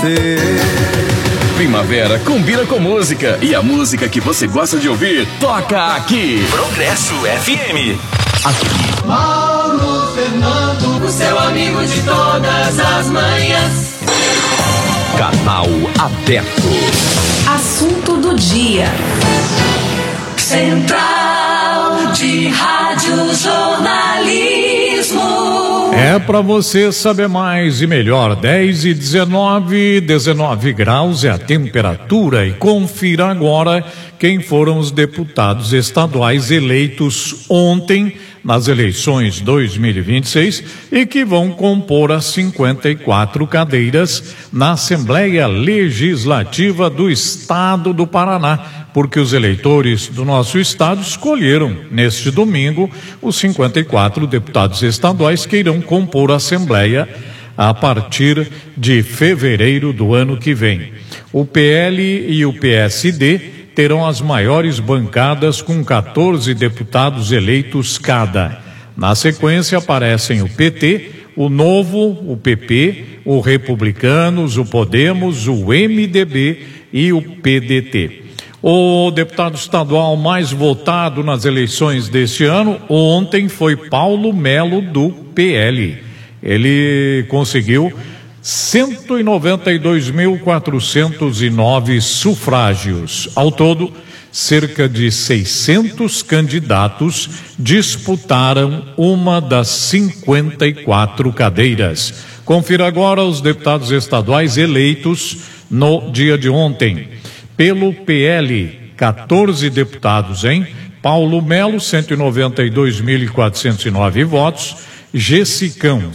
você. Primavera combina com música e a música que você gosta de ouvir toca aqui. Progresso FM. Aqui. Mauro Fernando, o seu amigo de todas as manhãs. Canal aberto. Assunto do dia. Central de Rádio Jornalismo. É para você saber mais e melhor. 10 e 19 graus é a temperatura. E confira agora quem foram os deputados estaduais eleitos ontem nas eleições 2026 e que vão compor as 54 cadeiras na Assembleia Legislativa do Estado do Paraná, porque os eleitores do nosso estado escolheram neste domingo os 54 deputados estaduais que irão compor a Assembleia a partir de fevereiro do ano que vem. O PL e o PSD terão as maiores bancadas com 14 deputados eleitos cada. Na sequência aparecem o PT, o Novo, o PP, o Republicanos, o Podemos, o MDB e o PDT. O deputado estadual mais votado nas eleições deste ano ontem foi Paulo Melo, do PL. Ele conseguiu 192.409 sufrágios. Ao todo, cerca de 600 candidatos disputaram uma das 54 cadeiras. Confira agora os deputados estaduais eleitos no dia de ontem. Pelo PL, 14 deputados, hein? Paulo Melo, 192.409 votos. Gessicão,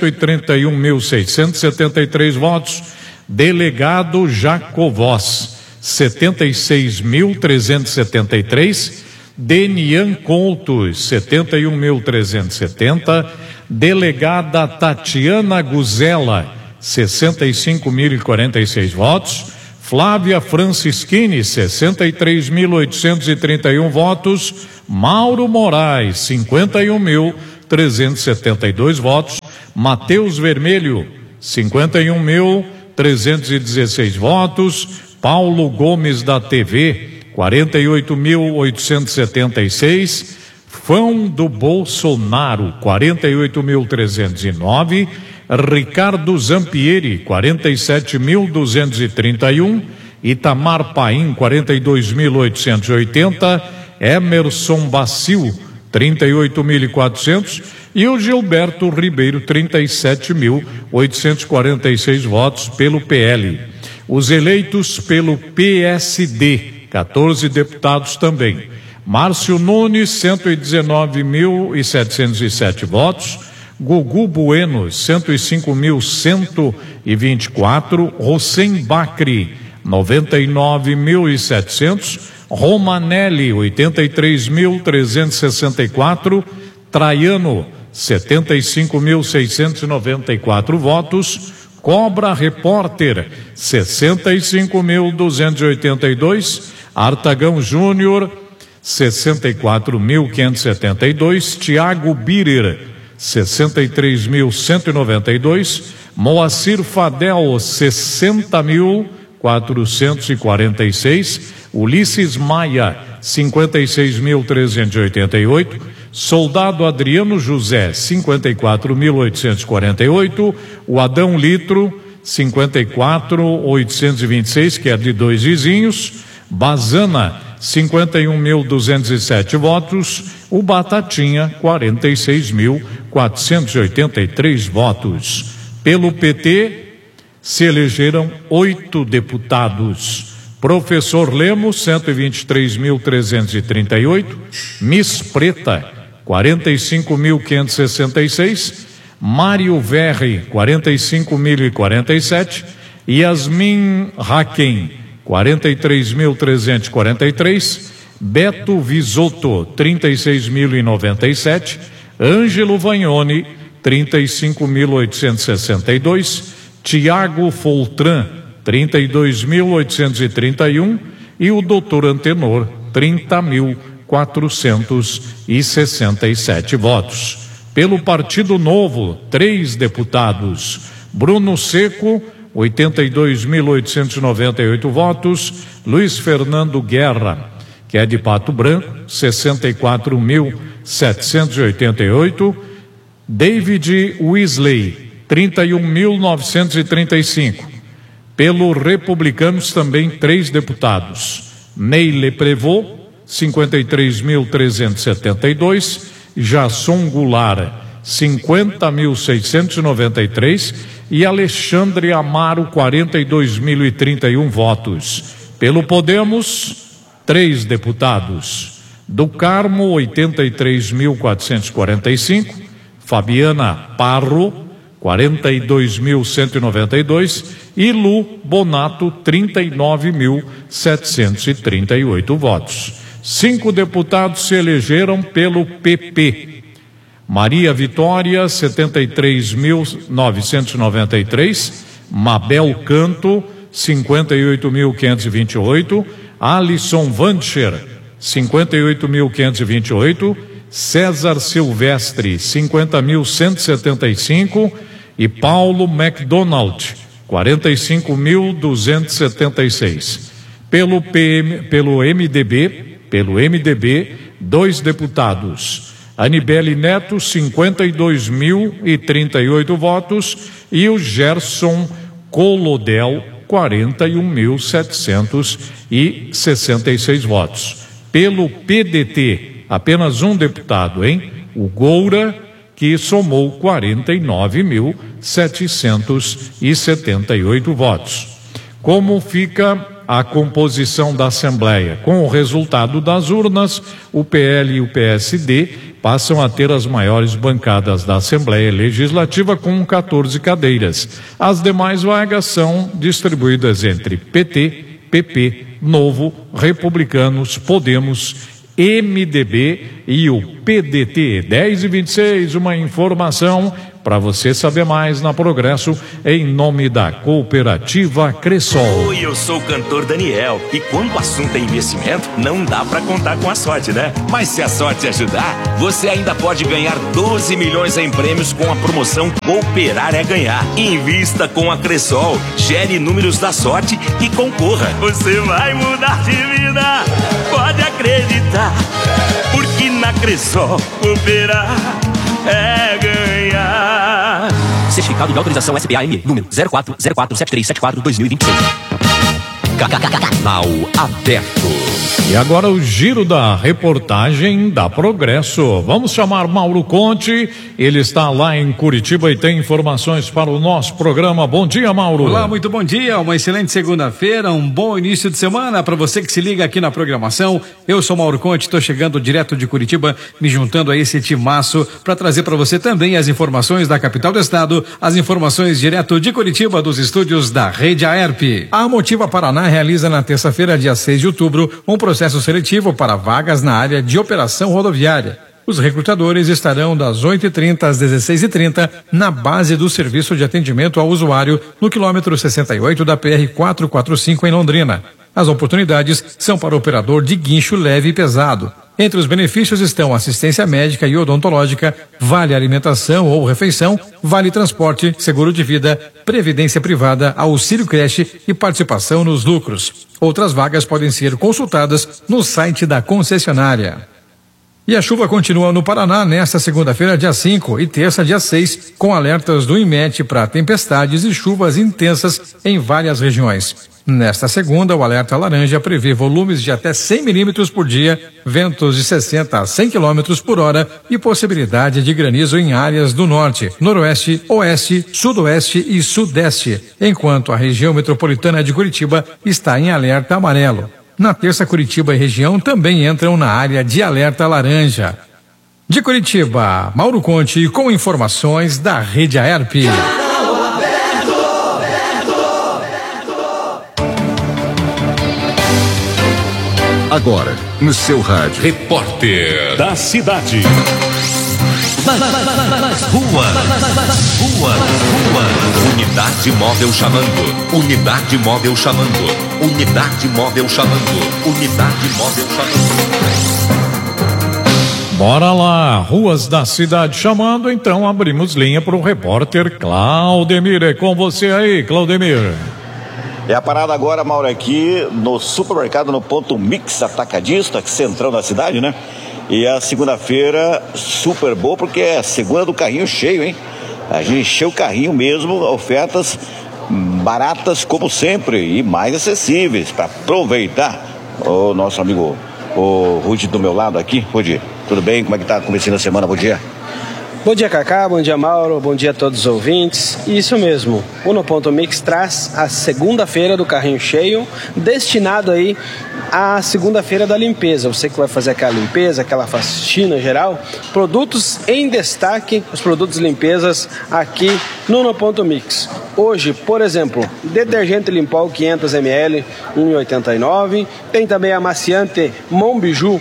131.673 votos. Delegado Jacovós, 76.373. Denian Coutos, 71.370. Delegada Tatiana Guzela, 65.046 votos. Flávia Francischini, 63.831 votos. Mauro Moraes, 51.372 votos. Matheus Vermelho, 51.316 votos. Paulo Gomes da TV, 48.876. Fão do Bolsonaro, 48.309. Ricardo Zampieri, 47.231. Itamar Paim, 42.880. Emerson Bacil, 38.400. E o Gilberto Ribeiro, 37.846 votos pelo PL. Os eleitos pelo PSD, 14 deputados também. Márcio Nunes, 119.707 votos. Gugu Bueno, 105.124. Rossem Bacri, 99.700. Romanelli, 83.364. Traiano, 75.694 votos. Cobra Repórter, 65.282. Artagão Júnior, 64.572. Tiago Birer, 63.192. Moacir Fadel, 60.446. Ulisses Maia, 56.388. Soldado Adriano José, 54.848. O Adão Litro, 54.826, que é de dois vizinhos. Bazana, 51.207 votos. O Batatinha, 46.483 votos. Pelo PT, se elegeram 8 deputados. Professor Lemos, 123.338. Miss Preta, 45.566. Mário Verri, 45.047. Yasmin Haken, 43.343. Beto Visotto, 36.097. Ângelo Vagnoni, 35.862. Tiago Foltran, 32.831. E o doutor Antenor, 30.467 votos. Pelo Partido Novo, 3 deputados. Bruno Seco, 82.898 votos. Luiz Fernando Guerra, que é de Pato Branco, 64.788. David Weasley, 31.935. Pelo Republicanos, também 3 deputados. Neile Prevot, 53.372. Jasson Goulart, 50.693. E Alexandre Amaro, 42.031 votos. Pelo Podemos, 3 deputados. Do Carmo, 83.445. Fabiana Parro, 42.192. E Lu Bonato, 39.738 votos. 5 deputados se elegeram pelo PP. Maria Vitória, 73.993. Mabel Canto, 58.528. Alisson Vancher, 58.528. César Silvestre, 50.175. E Paulo McDonald, 45.276. Pelo MDB, 2 deputados. Anibele Neto, 52.038 votos. E o Gerson Colodel, 41.766 votos. Pelo PDT, apenas um deputado, o Goura, que somou 49.778 votos. Como fica a composição da Assembleia? Com o resultado das urnas, o PL e o PSD passam a ter as maiores bancadas da Assembleia Legislativa, com 14 cadeiras. As demais vagas são distribuídas entre PT, PP, Novo, Republicanos, Podemos, MDB e o PDT. 10h26, uma informação para você saber mais na Progresso, em nome da Cooperativa Cressol. Oi, eu sou o cantor Daniel, e quando o assunto é investimento, não dá para contar com a sorte, né? Mas se a sorte ajudar, você ainda pode ganhar 12 milhões em prêmios com a promoção Cooperar é Ganhar. Invista com a Cressol, gere números da sorte e concorra. Você vai mudar de vida, pode acreditar, porque na Cressol cooperar é ganhar. Certificado de autorização SPAM, número 04047374-2026. Canal aberto. E agora o giro da reportagem da Progresso. Vamos chamar Mauro Conte, ele está lá em Curitiba e tem informações para o nosso programa. Bom dia, Mauro. Olá, muito bom dia, uma excelente segunda-feira, um bom início de semana para você que se liga aqui na programação. Eu sou Mauro Conte, estou chegando direto de Curitiba, me juntando a esse timaço para trazer para você também as informações da capital do estado, as informações direto de Curitiba, dos estúdios da Rede AERP. A Motiva Paraná realiza na terça-feira, dia 6 de outubro, um processo seletivo para vagas na área de operação rodoviária. Os recrutadores estarão das 8h30 às 16h30 na base do serviço de atendimento ao usuário no quilômetro 68 da PR-445 em Londrina. As oportunidades são para operador de guincho leve e pesado. Entre os benefícios estão assistência médica e odontológica, vale alimentação ou refeição, vale transporte, seguro de vida, previdência privada, auxílio creche e participação nos lucros. Outras vagas podem ser consultadas no site da concessionária. E a chuva continua no Paraná nesta segunda-feira, dia 5 e terça, dia 6, com alertas do INMET para tempestades e chuvas intensas em várias regiões. Nesta segunda, o alerta laranja prevê volumes de até 100 milímetros por dia, ventos de 60 a 100 quilômetros por hora e possibilidade de granizo em áreas do norte, noroeste, oeste, sudoeste e sudeste, enquanto a região metropolitana de Curitiba está em alerta amarelo. Na terça, Curitiba e região também entram na área de alerta laranja. De Curitiba, Mauro Conte com informações da Rede AERP. Agora, no seu rádio. Repórter da cidade. Nas ruas. Unidade móvel chamando. Unidade móvel chamando. Unidade móvel chamando. Unidade móvel chamando. Bora lá, ruas da cidade chamando, então abrimos linha para o repórter Claudemir. É com você aí, Claudemir. É a parada agora, Mauro, aqui no supermercado, no ponto Mix Atacadista, centrão da cidade, né? E a segunda-feira super boa, porque é a segunda do carrinho cheio, hein? A gente encheu o carrinho mesmo, ofertas baratas como sempre e mais acessíveis para aproveitar. O nosso amigo, o Rudy do meu lado aqui. Rudy, tudo bem? Como é que tá começando a semana? Bom dia. Bom dia, Cacá, bom dia, Mauro, bom dia a todos os ouvintes. Isso mesmo, o No Ponto Mix traz a segunda-feira do carrinho cheio, destinado aí à segunda-feira da limpeza. Você que vai fazer aquela limpeza, aquela faxina geral, produtos em destaque, os produtos de limpezas aqui no Ponto Mix. Hoje, por exemplo, detergente Limpol 500ml, 1,89. Tem também amaciante Monbiju,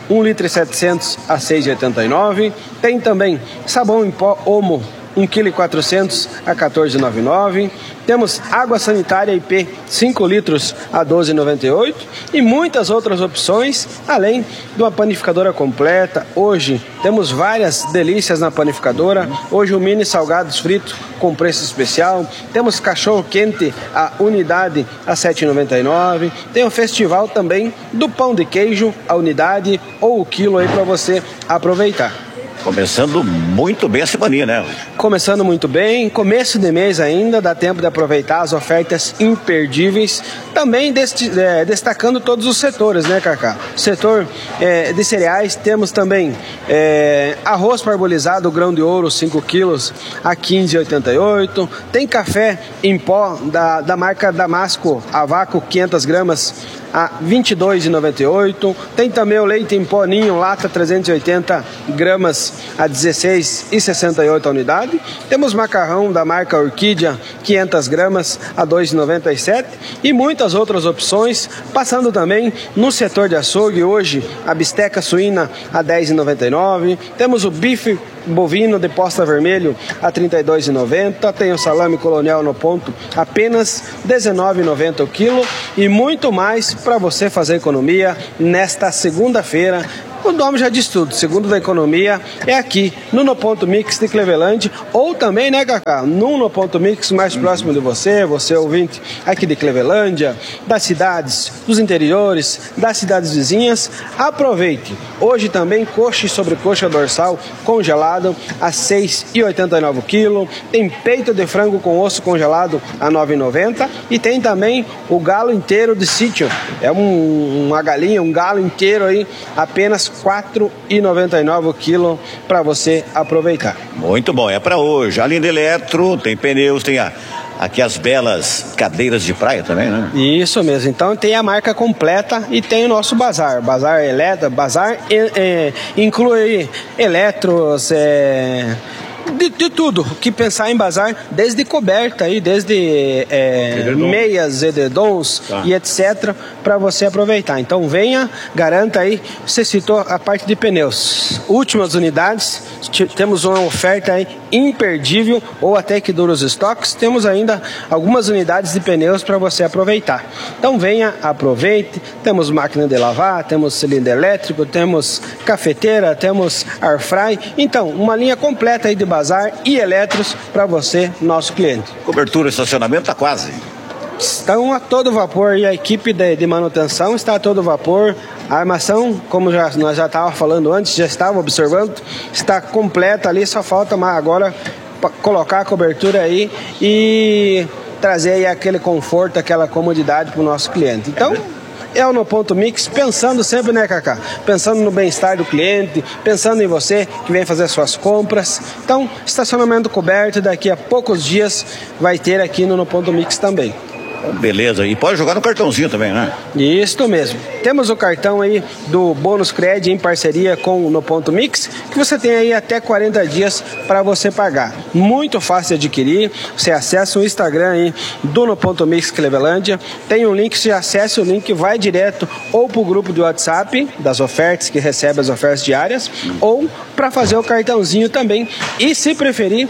1,7 litro a 6,89. Tem também sabão em pó Omo, 1,4 kg a 14,99. Temos água sanitária IP 5 litros a 12,98 e muitas outras opções, além de uma panificadora completa. Hoje temos várias delícias na panificadora. Hoje o mini salgados fritos com preço especial. Temos cachorro quente a unidade a 7,99. Tem o festival também do pão de queijo, a unidade ou o quilo aí para você aproveitar. Começando muito bem a semaninha, né? Começando muito bem, começo de mês ainda, dá tempo de aproveitar as ofertas imperdíveis. Também destacando todos os setores, né, Cacá? Setor de cereais, temos também arroz parbolizado, grão de ouro, 5 quilos a 15,88. Tem café em pó da marca Damasco, a vácuo, 500 gramas a 22,98. Tem também o leite em pó Ninho, lata 380 gramas a 16,68 a unidade. Temos macarrão da marca Orquídea, 500 gramas a 2,97 e muitas outras opções, passando também no setor de açougue. Hoje a bisteca suína a 10,99. Temos o bife bovino de posta vermelho a 32,90. Tem o salame colonial no ponto apenas 19,90 o quilo e muito mais para você fazer economia nesta segunda-feira. O nome já diz tudo, segundo da economia é aqui no Ponto Mix de Cleveland, ou também, né, Cacá, no Ponto Mix mais próximo de você ouvinte aqui de Clevelândia, das cidades, dos interiores, das cidades vizinhas. Aproveite, hoje também coxa e sobrecoxa dorsal congelado a 6,89 o quilo, tem peito de frango com osso congelado a 9,90 e tem também o galo inteiro de sítio, é uma galinha, um galo inteiro aí, apenas R$4,99 o quilo para você aproveitar. Muito bom, é para hoje. Além de eletro, tem pneus, tem aqui as belas cadeiras de praia também, né? Isso mesmo, então tem a marca completa e tem o nosso bazar. Bazar eletro, bazar inclui eletros, de tudo que pensar em bazar, desde coberta aí, desde meias, edredons e etc, para você aproveitar. Então venha, garanta aí. Você citou a parte de pneus, últimas unidades, temos uma oferta aí imperdível, ou até que dura os estoques. Temos ainda algumas unidades de pneus para você aproveitar. Então venha, aproveite. Temos máquina de lavar, temos cilindro elétrico, temos cafeteira, temos air fry. Então uma linha completa aí de bazar e eletros para você, nosso cliente. Cobertura e estacionamento está quase. Estão a todo vapor e a equipe de manutenção está a todo vapor. A armação, como nós já estávamos falando antes, já estava observando, está completa ali, só falta agora colocar a cobertura aí e trazer aí aquele conforto, aquela comodidade para o nosso cliente. Então, é o No Ponto Mix, pensando sempre, né, Cacá? Pensando no bem-estar do cliente, pensando em você que vem fazer suas compras. Então, estacionamento coberto, daqui a poucos dias vai ter aqui no Ponto Mix também. Beleza, e pode jogar no cartãozinho também, né? Isso mesmo. Temos o cartão aí do Bônus Cred em parceria com o No Ponto Mix, que você tem aí até 40 dias para você pagar. Muito fácil de adquirir. Você acessa o Instagram aí do No Ponto Mix Clevelândia. Tem um link, você acessa o link, vai direto ou pro grupo do WhatsApp das ofertas, que recebe as ofertas diárias, ou para fazer o cartãozinho também. E se preferir,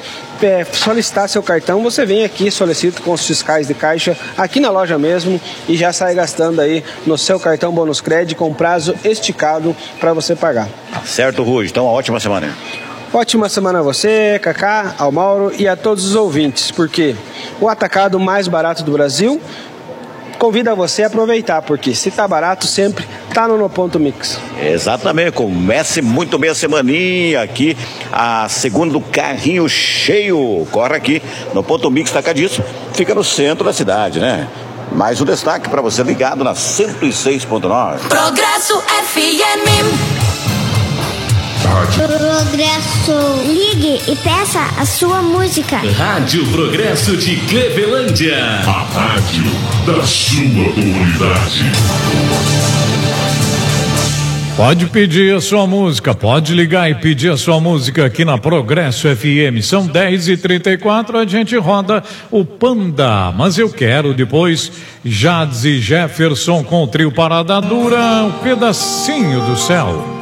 solicitar seu cartão, você vem aqui, solicita com os fiscais de caixa aqui na loja mesmo e já sai gastando aí no seu cartão Bônus Cred com prazo esticado para você pagar. Certo, Rude. Então, uma ótima semana. Ótima semana a você, Cacá, ao Mauro e a todos os ouvintes, porque o atacado mais barato do Brasil convida você a aproveitar, porque se tá barato sempre tá no Ponto Mix. Exatamente, comece muito bem a semaninha aqui, a segunda do carrinho cheio, corre aqui no Ponto Mix Atacadista, fica no centro da cidade, né? Mais um destaque para você ligado na 106.9. Progresso FM. Progresso. Ligue e peça a sua música. Rádio Progresso de Clevelândia. A rádio da sua comunidade. Pode pedir a sua música, pode ligar e pedir a sua música aqui na Progresso FM. São 10h34, a gente roda o Panda. Mas eu quero depois Jades e Jefferson com o trio Parada Dura, um pedacinho do céu.